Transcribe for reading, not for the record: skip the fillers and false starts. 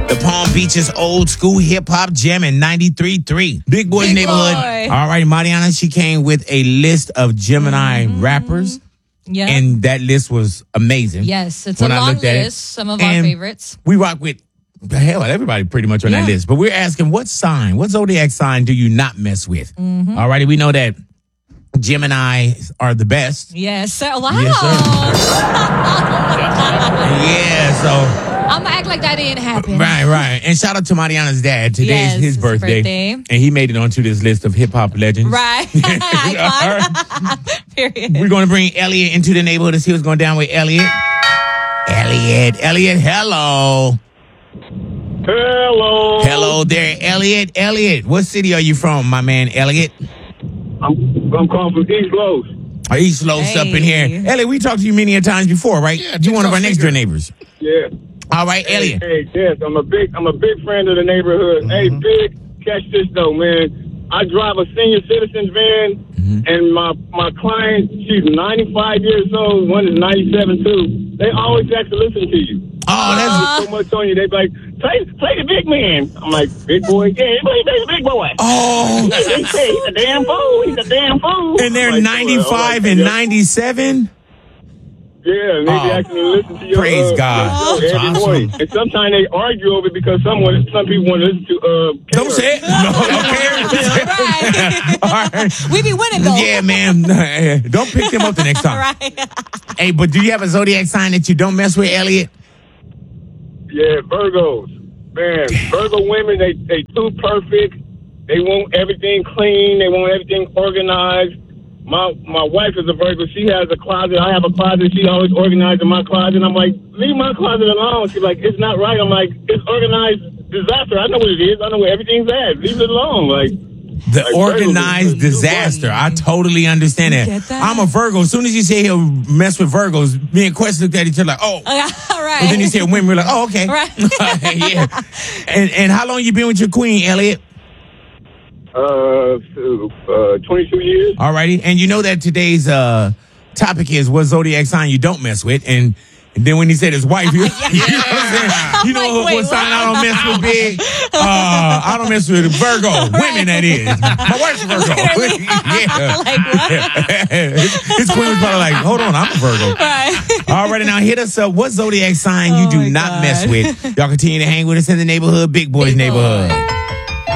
The Palm Beaches old school hip hop jam in 93.3. Big Boy's Neighborhood. Boy. All right, Mariana, she came with a list of Gemini rappers. Yeah. And that list was amazing. Yes, it's when a I long looked at it. list. Some of our And favorites. We rock with hell everybody pretty much on that Yeah. list. But we're asking what zodiac sign do you not mess with? All righty, we know that Gemini are the best. Yes, sir. Wow. Yes, sir. Yeah, so I'm going to act like that didn't happen. right. And shout out to Mariana's dad. Today's Yes, his his birthday. birthday. And he made it onto this list of hip hop legends. Right. Icon. Period. We're going to bring Elliot into the neighborhood to see what's going down with Elliot. Elliot, hello. Hello. Hello there, Elliot. Elliot, what city are you from, my man, Elliot? I'm calling from East Los. East Los up in here. Hey. Elliot, we talked to you many a times before, right? Yeah, You're one of our TikTok next door figure. neighbors. Yeah. All right, Elliot. Hey, yes, I'm a big friend of the neighborhood. Hey, big, catch this though, man. I drive a senior citizens van, and my client, she's 95 years old. One is 97 too. They always have to listen to you. Oh, that's So much on you. They be like, play the big man. I'm like, big boy, yeah, play the big boy. oh. He's a damn fool. He's a damn fool. And they're I'm like, 95 yeah. and 97. Yeah, and they Oh, actually listen to your praise God. your show every That's morning. And sometimes they argue over it because some people want to listen to Don't say it. No, okay. Right. All right. We be winning, though. Yeah, man. Don't pick them up the next time. Right. Hey, but do you have a zodiac sign that you don't mess with, Elliot? Yeah, Virgos. Man, Virgo women, they too perfect. They want everything clean. They want everything organized. My wife is a Virgo. She has a closet. I have a closet. She always organizing my closet. I'm like, leave my closet alone. She's like, it's not right. I'm like, it's organized disaster. I know what it is. I know where everything's at. Leave it alone. Like, The Like, organized Virgos is disaster. I totally understand that. Get that? I'm a Virgo. As soon as you say he'll mess with Virgos, me and Quest looked at each other like, oh. All right. And then you said women, we're like, oh, okay. Right. Yeah. And how long you been with your queen, Elliot? 22 years. Alrighty. And you know that today's topic is what zodiac sign you don't mess with. And then when he said his wife, you know what I'm saying? You know like, what wait, sign I don't mess with, big? I don't mess with Virgo. Women, that is. My wife's a Virgo. Yeah. Like, what? His queen was probably like, hold on, I'm a Virgo. Right. Alrighty, now hit us up. What zodiac sign you Oh, do my not God. mess with? Y'all continue to hang with us in the neighborhood, Big Boys Big Boy. Neighborhood.